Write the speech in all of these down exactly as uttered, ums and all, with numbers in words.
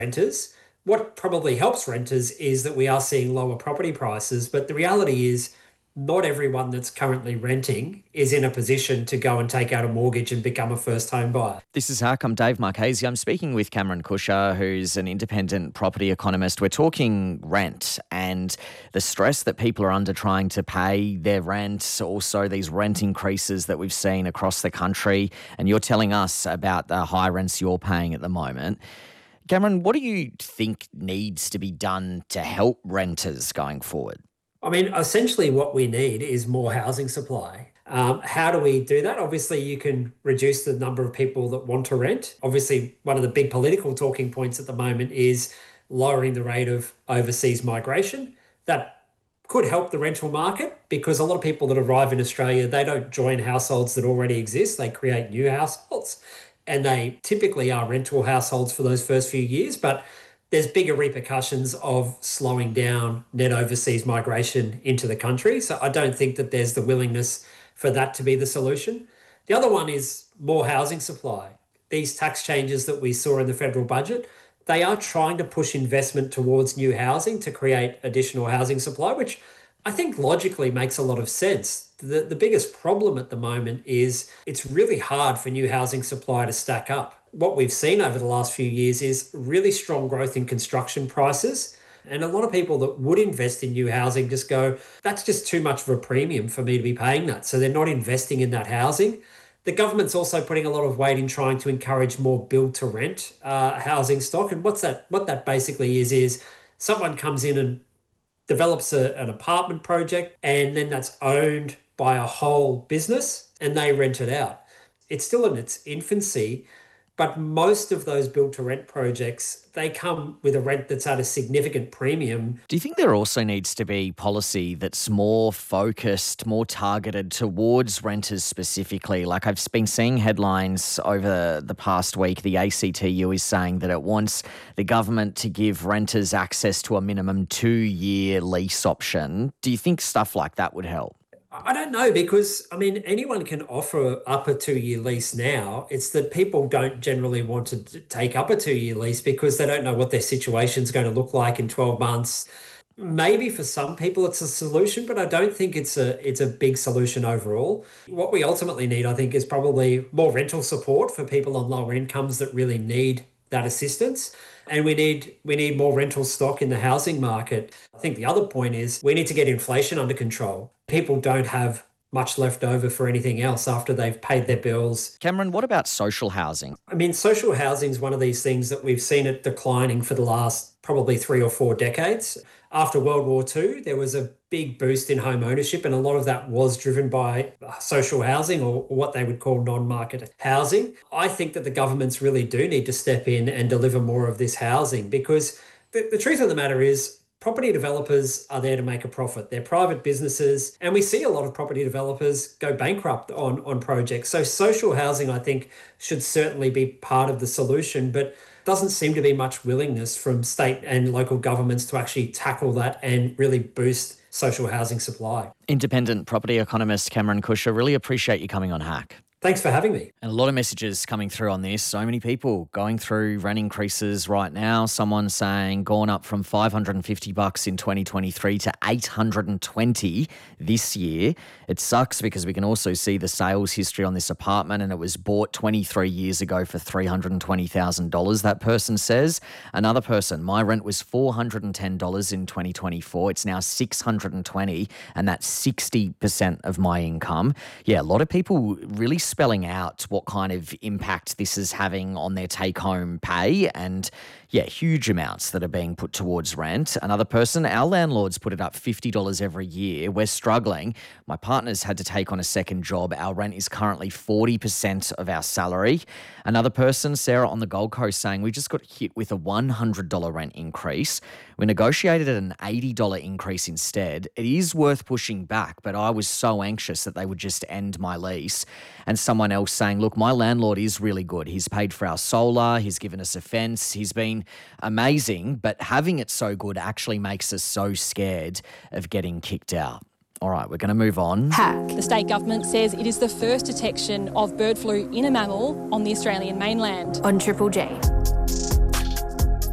renters. What probably helps renters is that we are seeing lower property prices, but the reality is not everyone that's currently renting is in a position to go and take out a mortgage and become a first home buyer. This is Hack. I'm Dave Marchese. I'm speaking with Cameron Kusher, who's an independent property economist. We're talking rent and the stress that people are under trying to pay their rent, also these rent increases that we've seen across the country. And you're telling us about the high rents you're paying at the moment. Cameron, what do you think needs to be done to help renters going forward? I mean, essentially what we need is more housing supply. Um, how do we do that? Obviously, you can reduce the number of people that want to rent. Obviously, one of the big political talking points at the moment is lowering the rate of overseas migration. That could help the rental market because a lot of people that arrive in Australia, they don't join households that already exist. They create new households and they typically are rental households for those first few years. But there's bigger repercussions of slowing down net overseas migration into the country. So I don't think that there's the willingness for that to be the solution. The other one is more housing supply. These tax changes that we saw in the federal budget, they are trying to push investment towards new housing to create additional housing supply, which I think logically makes a lot of sense. The, the biggest problem at the moment is it's really hard for new housing supply to stack up. What we've seen over the last few years is really strong growth in construction prices. And a lot of people that would invest in new housing just go, that's just too much of a premium for me to be paying that. So they're not investing in that housing. The government's also putting a lot of weight in trying to encourage more build to rent uh, housing stock. And what's that? What that basically is, is someone comes in and develops a, an apartment project and then that's owned by a whole business and they rent it out. It's still in its infancy, but most of those build-to-rent projects, they come with a rent that's at a significant premium. Do you think there also needs to be policy that's more focused, more targeted towards renters specifically? Like I've been seeing headlines over the past week, the A C T U is saying that it wants the government to give renters access to a minimum two-year lease option. Do you think stuff like that would help? I don't know because, I mean, anyone can offer up a two-year lease now. It's that people don't generally want to take up a two-year lease because they don't know what their situation's going to look like in twelve months. Maybe for some people it's a solution, but I don't think it's a it's a big solution overall. What we ultimately need, I think, is probably more rental support for people on lower incomes that really need that assistance. And we need we need more rental stock in the housing market. I think the other point is we need to get inflation under control. People don't have much left over for anything else after they've paid their bills. Cameron, what about social housing? I mean, social housing is one of these things that we've seen it declining for the last probably three or four decades. After World War Two, there was a big boost in home ownership, and a lot of that was driven by social housing or what they would call non-market housing. I think that the governments really do need to step in and deliver more of this housing because the, the truth of the matter is property developers are there to make a profit. They're private businesses, and we see a lot of property developers go bankrupt on, on projects. So social housing, I think, should certainly be part of the solution, but doesn't seem to be much willingness from state and local governments to actually tackle that and really boost social housing supply. Independent property economist Cameron Kusher, really appreciate you coming on Hack. Thanks for having me. And a lot of messages coming through on this. So many people going through rent increases right now. Someone saying gone up from five hundred fifty bucks in twenty twenty-three to eight hundred twenty this year. It sucks because we can also see the sales history on this apartment and it was bought twenty-three years ago for three hundred twenty thousand dollars, that person says. Another person, my rent was four hundred ten dollars in twenty twenty-four. It's now six hundred twenty dollars and that's sixty percent of my income. Yeah, a lot of people really spelling out what kind of impact this is having on their take-home pay and, yeah, huge amounts that are being put towards rent. Another person, our landlords put it up fifty dollars every year. We're struggling. My partner's had to take on a second job. Our rent is currently forty percent of our salary. Another person, Sarah on the Gold Coast, saying we just got hit with a one hundred dollars rent increase. We negotiated at an eighty dollars increase instead. It is worth pushing back, but I was so anxious that they would just end my lease. And someone else saying, look, my landlord is really good. He's paid for our solar. He's given us a fence. He's been amazing, but having it so good actually makes us so scared of getting kicked out. All right, we're going to move on. Hack. The state government says it is the first detection of bird flu in a mammal on the Australian mainland. On Triple J.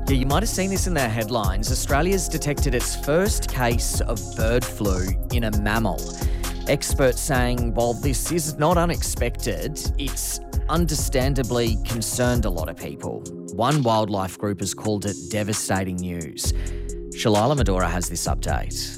Yeah, you might have seen this in their headlines. Australia's detected its first case of bird flu in a mammal. Experts saying while this is not unexpected, it's understandably concerned a lot of people. One wildlife group has called it devastating news. Shalila Medora has this update.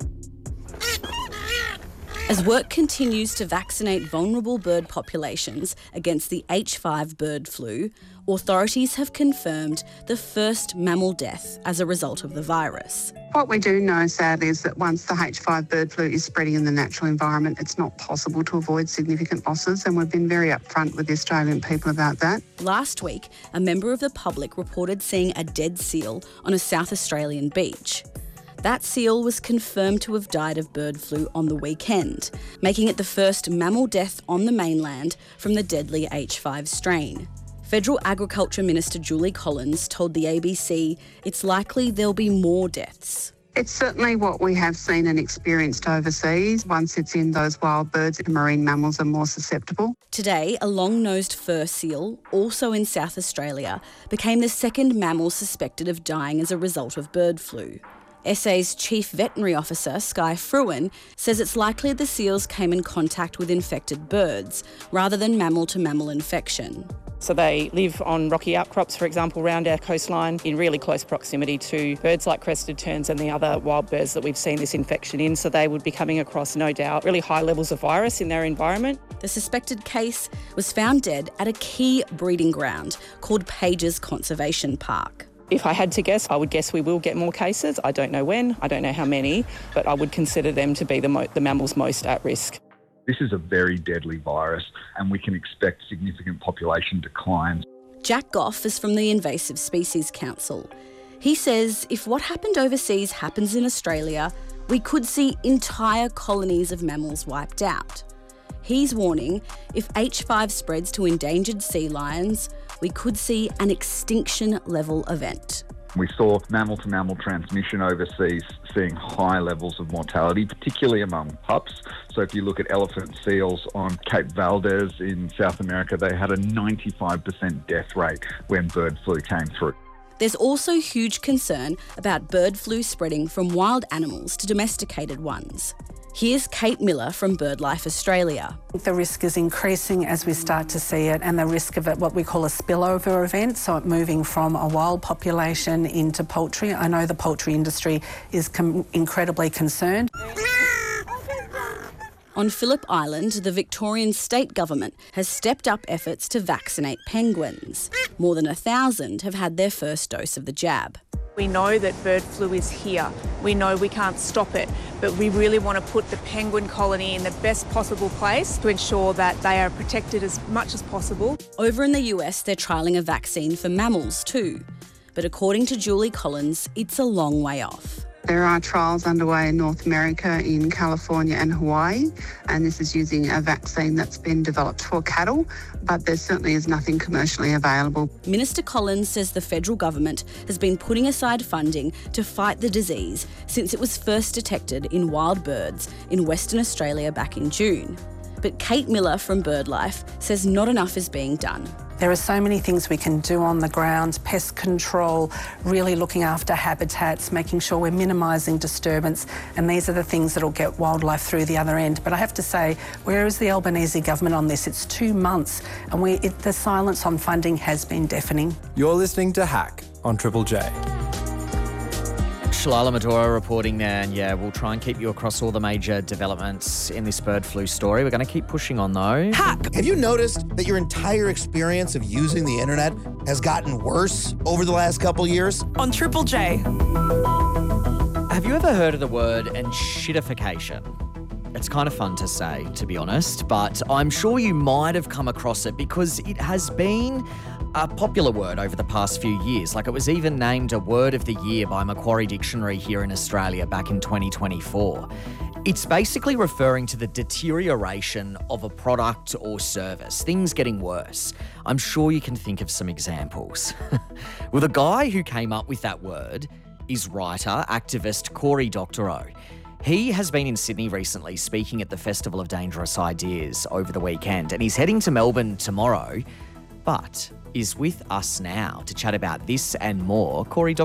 As work continues to vaccinate vulnerable bird populations against the H five bird flu, authorities have confirmed the first mammal death as a result of the virus. What we do know, sadly, is that once the H five bird flu is spreading in the natural environment, it's not possible to avoid significant losses, and we've been very upfront with the Australian people about that. Last week, a member of the public reported seeing a dead seal on a South Australian beach. That seal was confirmed to have died of bird flu on the weekend, making it the first mammal death on the mainland from the deadly H five strain. Federal Agriculture Minister Julie Collins told the A B C it's likely there'll be more deaths. It's certainly what we have seen and experienced overseas. Once it's in those wild birds, marine mammals are more susceptible. Today, a long-nosed fur seal, also in South Australia, became the second mammal suspected of dying as a result of bird flu. S A's Chief Veterinary Officer, Skye Fruin, says it's likely the seals came in contact with infected birds rather than mammal-to-mammal infection. So they live on rocky outcrops, for example, around our coastline in really close proximity to birds like crested terns and the other wild birds that we've seen this infection in. So they would be coming across, no doubt, really high levels of virus in their environment. The suspected case was found dead at a key breeding ground called Pages Conservation Park. If I had to guess, I would guess we will get more cases. I don't know when, I don't know how many, but I would consider them to be the, mo- the mammals most at risk. This is a very deadly virus and we can expect significant population declines. Jack Goff is from the Invasive Species Council. He says if what happened overseas happens in Australia, we could see entire colonies of mammals wiped out. He's warning if H five spreads to endangered sea lions, we could see an extinction-level event. We saw mammal-to-mammal transmission overseas, seeing high levels of mortality, particularly among pups. So if you look at elephant seals on Cape Valdez in South America, they had a ninety-five percent death rate when bird flu came through. There's also huge concern about bird flu spreading from wild animals to domesticated ones. Here's Kate Miller from BirdLife Australia. The risk is increasing as we start to see it, and the risk of it, what we call a spillover event, so it moving from a wild population into poultry. I know the poultry industry is com- incredibly concerned. On Phillip Island, the Victorian state government has stepped up efforts to vaccinate penguins. More than a thousand have had their first dose of the jab. We know that bird flu is here. We know we can't stop it, but we really want to put the penguin colony in the best possible place to ensure that they are protected as much as possible. Over in the U S, they're trialling a vaccine for mammals too. But according to Julie Collins, it's a long way off. There are trials underway in North America, in California and Hawaii, and this is using a vaccine that's been developed for cattle, but there certainly is nothing commercially available. Minister Collins says the federal government has been putting aside funding to fight the disease since it was first detected in wild birds in Western Australia back in June. But Kate Miller from BirdLife says not enough is being done. There are so many things we can do on the ground, pest control, really looking after habitats, making sure we're minimising disturbance, and these are the things that will get wildlife through the other end. But I have to say, where is the Albanese government on this? It's two months, and we, it, the silence on funding has been deafening. You're listening to Hack on Triple J. Shalila Medora reporting there, and yeah, we'll try and keep you across all the major developments in this bird flu story. We're going to keep pushing on though. Hack! Have you noticed that your entire experience of using the internet has gotten worse over the last couple years? On Triple J. Have you ever heard of the word enshittification? It's kind of fun to say, to be honest, but I'm sure you might have come across it because it has been a popular word over the past few years. Like, it was even named a Word of the Year by Macquarie Dictionary here in Australia back in twenty twenty-four. It's basically referring to the deterioration of a product or service, things getting worse. I'm sure you can think of some examples. Well, the guy who came up with that word is writer, activist Cory Doctorow. He has been in Sydney recently speaking at the Festival of Dangerous Ideas over the weekend, and he's heading to Melbourne tomorrow. But is with us now to chat about this and more. Corey